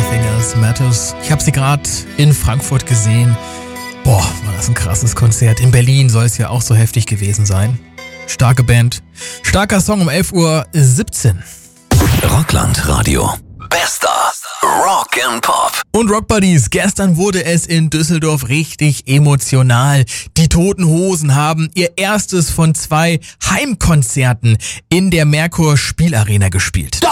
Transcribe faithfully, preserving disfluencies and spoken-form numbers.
Nothing Else Matters. Ich habe sie gerade in Frankfurt gesehen. Boah, war das ein krasses Konzert. In Berlin soll es ja auch so heftig gewesen sein. Starke Band. Starker Song um elf Uhr siebzehn. Rockland Radio. Bester Rock and Pop. Und Rock Buddies, gestern wurde es in Düsseldorf richtig emotional. Die Toten Hosen haben ihr erstes von zwei Heimkonzerten in der Merkur Spielarena gespielt.